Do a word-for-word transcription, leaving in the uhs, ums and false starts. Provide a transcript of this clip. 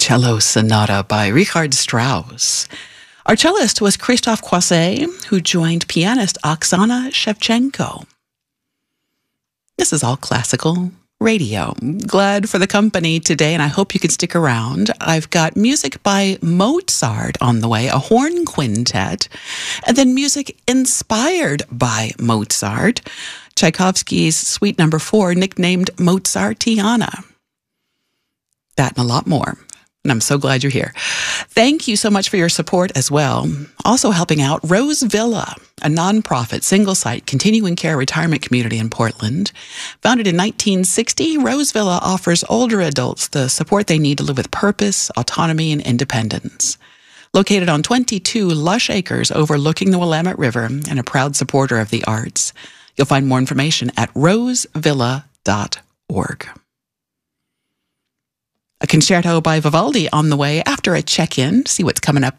Cello Sonata by Richard Strauss. Our cellist was Christophe Croisset, who joined pianist Oksana Shevchenko. This is all classical radio. Glad for the company today, and I hope you can stick around. I've got music by Mozart on the way, a horn quintet, and then music inspired by Mozart, Tchaikovsky's Suite Number Four, nicknamed Mozartiana. That and a lot more. And I'm so glad you're here. Thank you so much for your support as well. Also helping out Rose Villa, a nonprofit single-site continuing care retirement community in Portland. Founded in nineteen sixty, Rose Villa offers older adults the support they need to live with purpose, autonomy, and independence. Located on twenty-two lush acres overlooking the Willamette River and a proud supporter of the arts. You'll find more information at rose villa dot org. A concerto by Vivaldi on the way after a check-in, see what's coming up